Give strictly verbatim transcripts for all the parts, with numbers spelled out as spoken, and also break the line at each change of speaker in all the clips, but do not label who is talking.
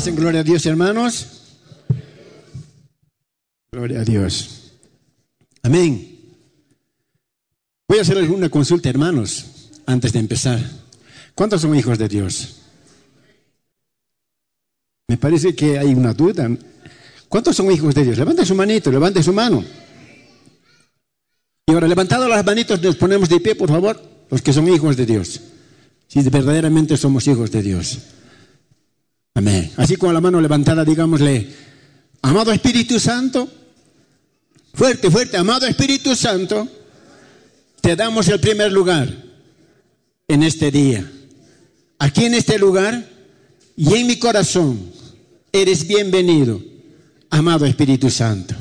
Dicen gloria a Dios, hermanos. Gloria a Dios. Amén. Voy a hacer alguna consulta, hermanos, antes de empezar. ¿Cuántos son hijos de Dios? Me parece que hay una duda. ¿Cuántos son hijos de Dios? Levanten su manito, levanten su mano. Y ahora, levantados las manitos, nos ponemos de pie, por favor, los que son hijos de Dios. Si verdaderamente somos hijos de Dios. Amén. Así con la mano levantada, digámosle: amado Espíritu Santo, fuerte, fuerte, amado Espíritu Santo, te damos el primer lugar en este día. Aquí en este lugar y en mi corazón, eres bienvenido, amado Espíritu Santo.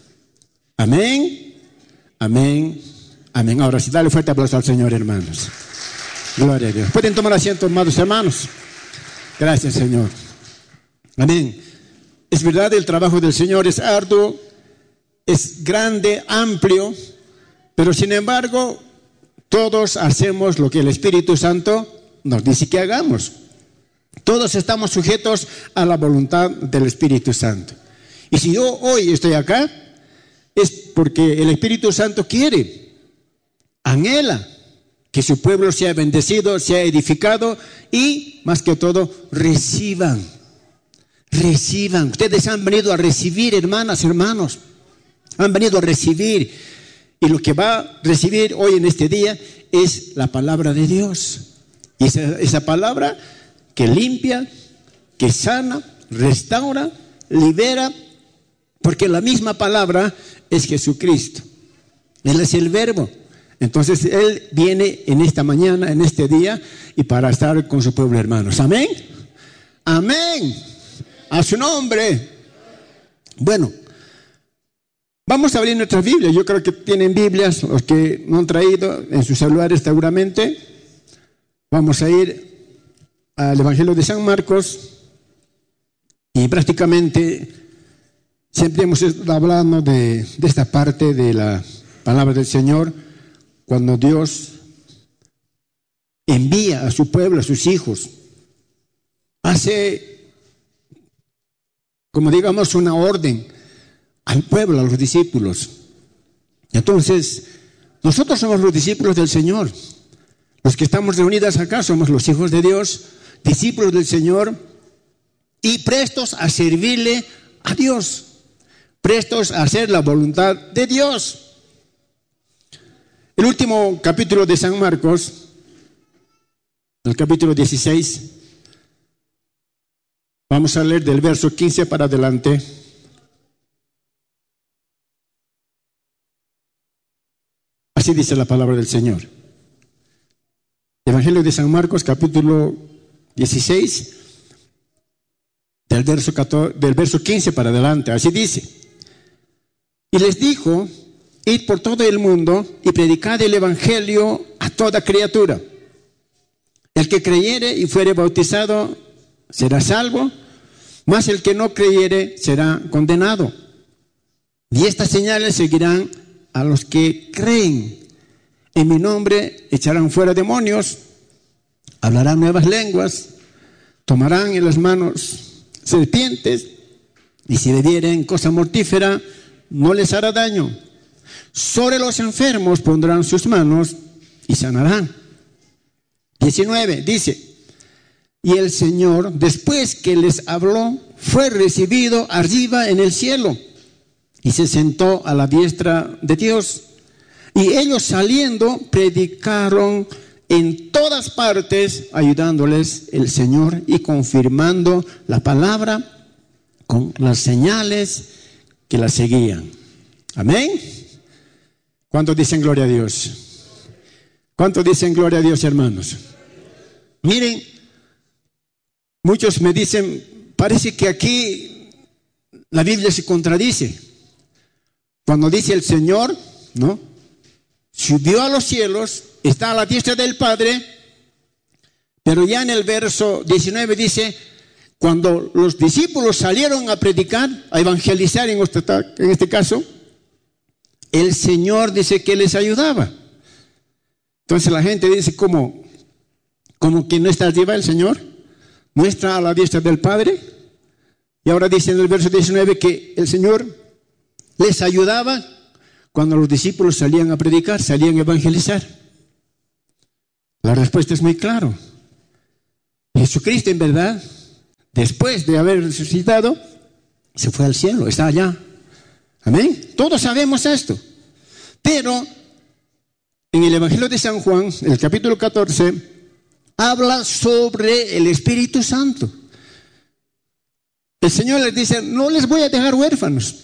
Amén, amén, amén. Ahora sí, dale fuerte aplauso al Señor, hermanos. Gloria a Dios. Pueden tomar asiento, amados hermanos. Gracias, Señor. Amén. Es verdad, el trabajo del Señor es arduo, es grande, amplio, pero sin embargo, todos hacemos lo que el Espíritu Santo nos dice que hagamos. Todos estamos sujetos a la voluntad del Espíritu Santo. Y si yo hoy estoy acá, es porque el Espíritu Santo quiere, anhela que su pueblo sea bendecido, sea edificado y, más que todo, reciban. Reciban. Ustedes han venido a recibir, hermanas, hermanos. Han venido a recibir. Y lo que va a recibir hoy en este día es la palabra de Dios. Y esa, esa palabra que limpia, que sana, restaura, libera, porque la misma palabra es Jesucristo. Él es el Verbo. Entonces Él viene en esta mañana, en este día, y para estar con su pueblo, hermanos. Amén. Amén. A su nombre. Bueno, vamos a abrir nuestras Biblias. Yo creo que tienen Biblias, los que no han traído en sus celulares seguramente. Vamos a ir al Evangelio de San Marcos. Y prácticamente siempre hemos estado hablando de, de esta parte de la palabra del Señor, cuando Dios envía a su pueblo, a sus hijos, hace, como digamos, una orden al pueblo, a los discípulos. Entonces, nosotros somos los discípulos del Señor. Los que estamos reunidos acá somos los hijos de Dios, discípulos del Señor y prestos a servirle a Dios, prestos a hacer la voluntad de Dios. El último capítulo de San Marcos, el capítulo dieciséis, vamos a leer del verso quince para adelante. Así dice la palabra del Señor. Evangelio de San Marcos, capítulo dieciséis, del verso catorce, del verso quince para adelante. Así dice: y les dijo: id por todo el mundo y predicad el evangelio a toda criatura. El que creyere y fuere bautizado será salvo, mas el que no creyere será condenado. Y estas señales seguirán a los que creen. En mi nombre echarán fuera demonios, hablarán nuevas lenguas, tomarán en las manos serpientes, y si bebieren cosa mortífera no les hará daño. Sobre los enfermos pondrán sus manos y sanarán. diecinueve dice: y el Señor, después que les habló, fue recibido arriba en el cielo y se sentó a la diestra de Dios. Y ellos saliendo predicaron en todas partes, ayudándoles el Señor y confirmando la palabra con las señales que la seguían. Amén. ¿Cuántos dicen gloria a Dios? ¿Cuántos dicen gloria a Dios, hermanos? Miren, muchos me dicen, parece que aquí la Biblia se contradice. Cuando dice el Señor, ¿no?, subió a los cielos, está a la diestra del Padre, pero ya en el verso diecinueve dice: cuando los discípulos salieron a predicar, a evangelizar en este, en este caso, el Señor dice que les ayudaba. Entonces la gente dice, ¿cómo? ¿Cómo que no está arriba el Señor? ¿No está a la diestra del Padre? Y ahora dice en el verso diecinueve que el Señor les ayudaba cuando los discípulos salían a predicar, salían a evangelizar. La respuesta es muy clara. Jesucristo, en verdad, después de haber resucitado, se fue al cielo, está allá. Amén. Todos sabemos esto. Pero en el Evangelio de San Juan, en el capítulo catorce, habla sobre el Espíritu Santo. El Señor les dice, no les voy a dejar huérfanos,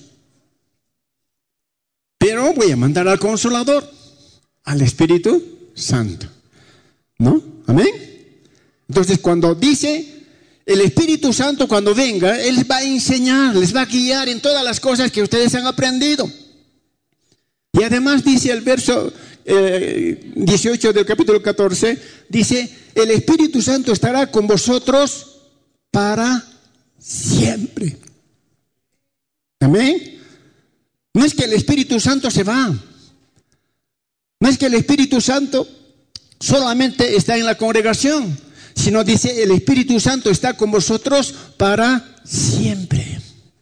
pero voy a mandar al Consolador, al Espíritu Santo. ¿No? Amén. Entonces, cuando dice el Espíritu Santo, cuando venga, Él les va a enseñar, les va a guiar en todas las cosas que ustedes han aprendido. Y además dice el verso eh, dieciocho del capítulo catorce, dice, el Espíritu Santo estará con vosotros para siempre. Amén. No es que el Espíritu Santo se va. No es que el Espíritu Santo solamente está en la congregación, sino dice, el Espíritu Santo está con vosotros para siempre.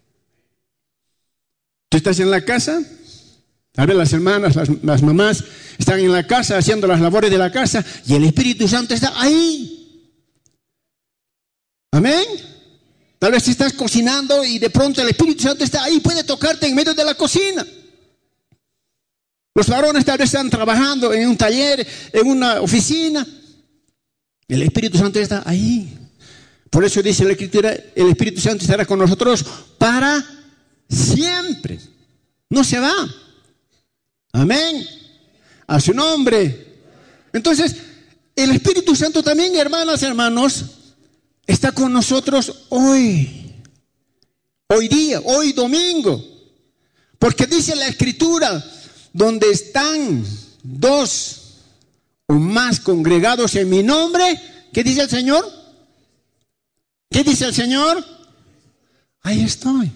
Tú estás en la casa, tal vez las hermanas, las, las mamás están en la casa haciendo las labores de la casa y el Espíritu Santo está ahí. Amén. Tal vez estás cocinando y de pronto el Espíritu Santo está ahí, puede tocarte en medio de la cocina. Los varones tal vez están trabajando en un taller, en una oficina. El Espíritu Santo está ahí. Por eso dice la Escritura, el Espíritu Santo estará con nosotros para siempre. No se va. Amén. A su nombre. Entonces, el Espíritu Santo también, hermanas, hermanos, está con nosotros hoy. Hoy día, hoy domingo. Porque dice la Escritura, donde están dos o más congregados en mi nombre, ¿qué dice el Señor? ¿Qué dice el Señor? Ahí estoy.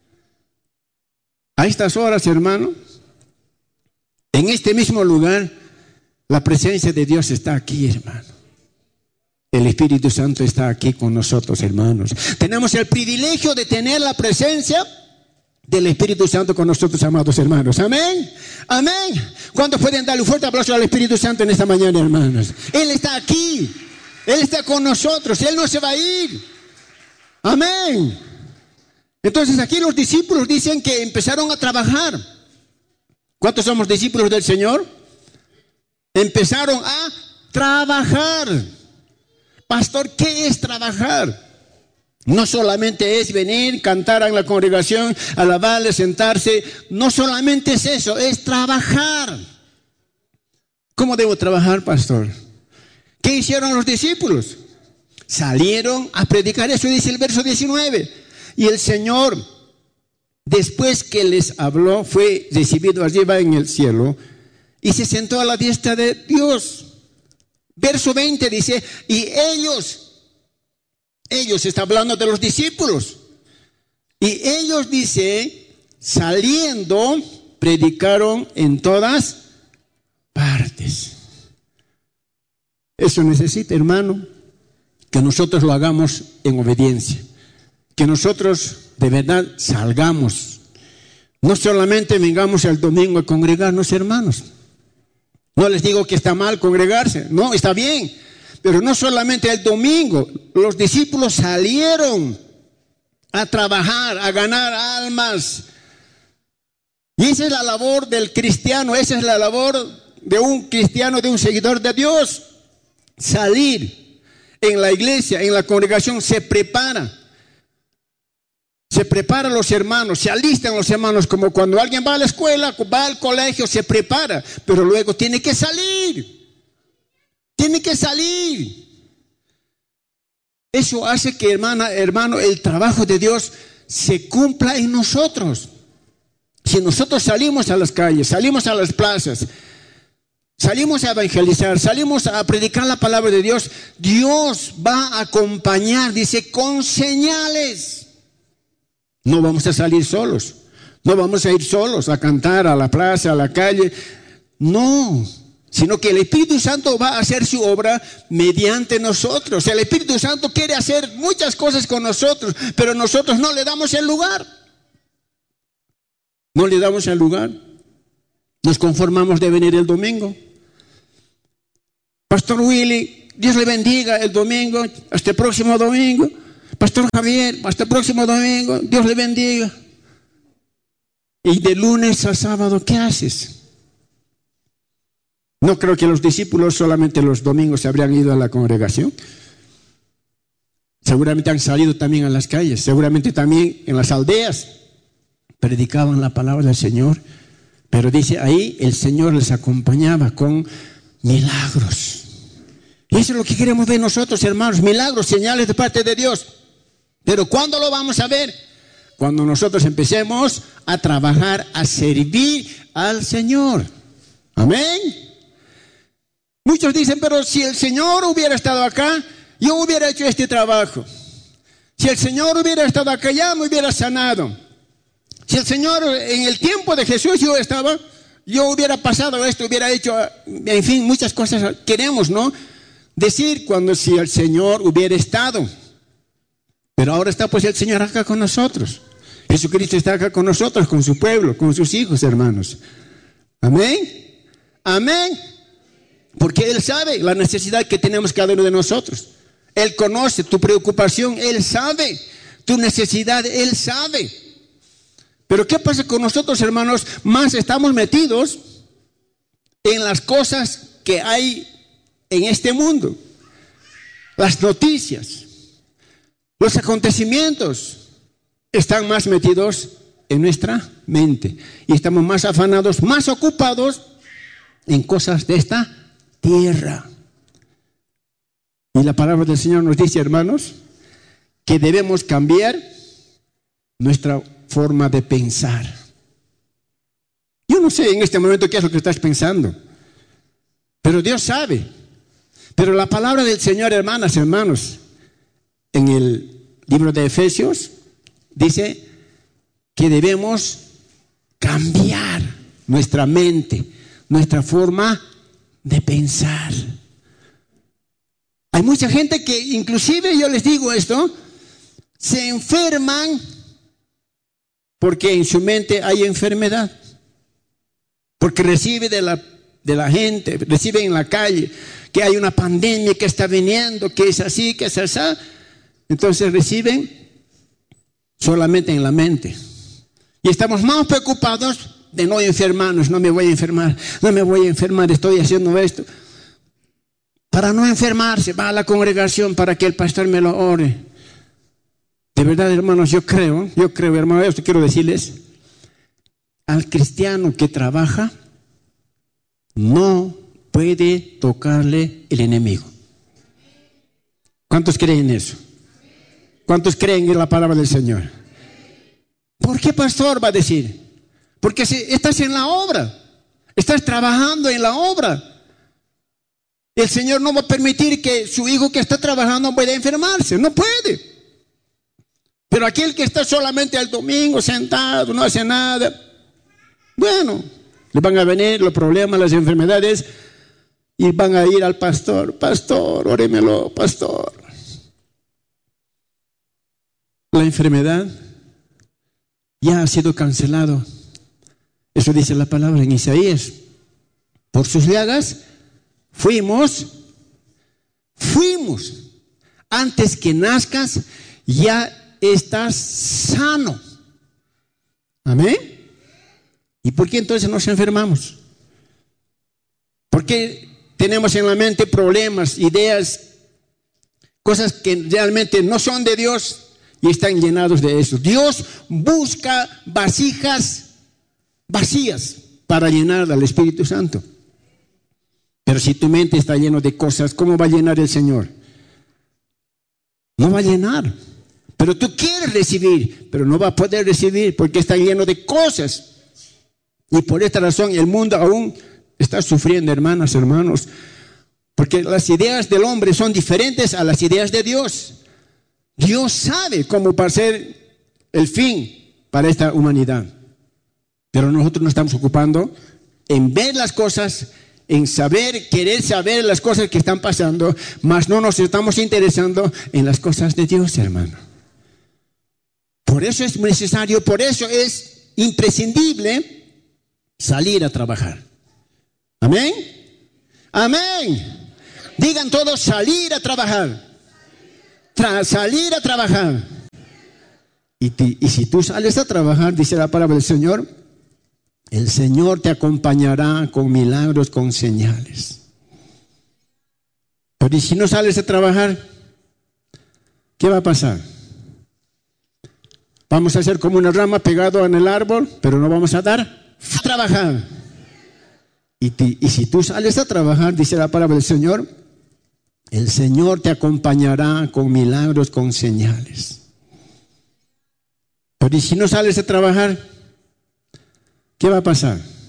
A estas horas, hermano, en este mismo lugar, la presencia de Dios está aquí, hermano. El Espíritu Santo está aquí con nosotros, hermanos. Tenemos el privilegio de tener la presencia del Espíritu Santo con nosotros, amados hermanos. Amén. Amén. ¿Cuántos pueden darle un fuerte aplauso al Espíritu Santo en esta mañana, hermanos? Él está aquí. Él está con nosotros. Él no se va a ir. Amén. Entonces aquí los discípulos dicen que empezaron a trabajar. ¿Cuántos somos discípulos del Señor? Empezaron a trabajar. Pastor, ¿qué es trabajar? No solamente es venir, cantar en la congregación, alabarle, sentarse. No solamente es eso, es trabajar. ¿Cómo debo trabajar, pastor? ¿Qué hicieron los discípulos? Salieron a predicar, eso dice el verso diecinueve. Y el Señor, después que les habló, fue recibido arriba en el cielo y se sentó a la diestra de Dios. Verso veinte dice, y ellos... Ellos, está hablando de los discípulos. Y ellos, dice, saliendo, predicaron en todas partes. Eso necesita, hermano, que nosotros lo hagamos en obediencia. Que nosotros de verdad salgamos. No solamente vengamos el domingo a congregarnos, hermanos. No les digo que está mal congregarse. No, está bien. Pero no solamente el domingo, los discípulos salieron a trabajar, a ganar almas. Y esa es la labor del cristiano, esa es la labor de un cristiano, de un seguidor de Dios. Salir en la iglesia, en la congregación, se prepara. Se preparan los hermanos, se alistan los hermanos, como cuando alguien va a la escuela, va al colegio, se prepara, pero luego tiene que salir. Tiene que salir. Eso hace que, hermana, hermano, el trabajo de Dios se cumpla en nosotros. Si nosotros salimos a las calles, salimos a las plazas, salimos a evangelizar, salimos a predicar la palabra de Dios, Dios va a acompañar, dice, con señales. No vamos a salir solos. No vamos a ir solos a cantar a la plaza, a la calle. No. sino que el Espíritu Santo va a hacer su obra mediante nosotros. El Espíritu Santo quiere hacer muchas cosas con nosotros, pero nosotros no le damos el lugar. No le damos el lugar. Nos conformamos de venir el domingo. Pastor Willy, Dios le bendiga el domingo, hasta el próximo domingo. Pastor Javier, hasta el próximo domingo, Dios le bendiga. Y de lunes a sábado, ¿qué haces? No creo que los discípulos solamente los domingos se habrían ido a la congregación. Seguramente han salido también a las calles, seguramente también en las aldeas predicaban la palabra del Señor. Pero dice ahí, el Señor les acompañaba con milagros. Y eso es lo que queremos ver nosotros, hermanos, milagros, señales de parte de Dios. Pero ¿cuándo lo vamos a ver? Cuando nosotros empecemos a trabajar, a servir al Señor. Amén. Muchos dicen, pero si el Señor hubiera estado acá, yo hubiera hecho este trabajo. Si el Señor hubiera estado acá, ya me hubiera sanado. Si el Señor, en el tiempo de Jesús yo estaba, yo hubiera pasado esto, hubiera hecho, en fin, muchas cosas queremos, ¿no? Decir cuando si el Señor hubiera estado. Pero ahora está pues el Señor acá con nosotros. Jesucristo está acá con nosotros, con su pueblo, con sus hijos, hermanos. Amén. Amén. Porque Él sabe la necesidad que tenemos cada uno de nosotros. Él conoce tu preocupación, Él sabe tu necesidad, Él sabe. Pero ¿qué pasa con nosotros, hermanos? Más estamos metidos en las cosas que hay en este mundo. Las noticias, los acontecimientos están más metidos en nuestra mente. Y estamos más afanados, más ocupados en cosas de esta tierra. Y la palabra del Señor nos dice, hermanos, que debemos cambiar nuestra forma de pensar. Yo no sé en este momento qué es lo que estás pensando, pero Dios sabe. Pero la palabra del Señor, hermanas, hermanos, en el libro de Efesios, dice que debemos cambiar nuestra mente, nuestra forma de pensar. Hay mucha gente que, inclusive yo les digo esto, se enferman porque en su mente hay enfermedad, porque recibe de la, de la gente, recibe en la calle que hay una pandemia que está viniendo, que es así, que es así. Entonces reciben solamente en la mente. Y estamos más preocupados de no enfermarnos. No me voy a enfermar, no me voy a enfermar, estoy haciendo esto. Para no enfermarse, va a la congregación para que el pastor me lo ore. De verdad, hermanos, yo creo, yo creo, hermanos, esto quiero decirles, al cristiano que trabaja, no puede tocarle el enemigo. ¿Cuántos creen en eso? ¿Cuántos creen en la palabra del Señor? ¿Por qué, pastor? Va a decir. Porque si estás en la obra, estás trabajando en la obra. El Señor no va a permitir que su hijo que está trabajando pueda enfermarse, no puede. Pero aquel que está solamente el domingo sentado, no hace nada, bueno, le van a venir los problemas, las enfermedades, y van a ir al pastor. Pastor, óремelo, pastor. La enfermedad ya ha sido cancelado. Eso dice la palabra en Isaías. Por sus llagas fuimos, fuimos. Antes que nazcas ya estás sano. Amén. ¿Y por qué entonces nos enfermamos? Porque tenemos en la mente problemas, ideas, cosas que realmente no son de Dios y están llenados de eso. Dios busca vasijas vacías para llenar al Espíritu Santo. Pero si tu mente está llena de cosas, ¿cómo va a llenar el Señor? No va a llenar. Pero tú quieres recibir, pero no va a poder recibir porque está lleno de cosas. Y por esta razón el mundo aún está sufriendo, hermanas, hermanos, porque las ideas del hombre son diferentes a las ideas de Dios. Dios sabe cómo va a ser el fin para esta humanidad. Pero nosotros nos estamos ocupando en ver las cosas en saber, querer saber las cosas que están pasando, mas no nos estamos interesando en las cosas de Dios, hermano. Por eso es necesario, por eso es imprescindible salir a trabajar. Amén. Amén. Digan todos, salir a trabajar. Tra- salir a trabajar. Y, ti- y si tú sales a trabajar, dice la palabra del Señor, el Señor te acompañará con milagros, con señales. Pero ¿y si no sales a trabajar? ¿Qué va a pasar? Vamos a ser como una rama pegada en el árbol, pero no vamos a dar a trabajar. Y, ti- y si tú sales a trabajar, dice la palabra del Señor, el Señor te acompañará con milagros, con señales. Pero ¿y si no sales a trabajar? ¿Qué va a pasar?